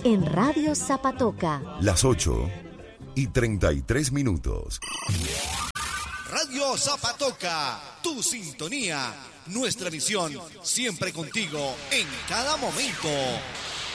en Radio Zapatoca. Las 8:33. Radio Zapatoca, tu sintonía, nuestra misión, siempre contigo, en cada momento.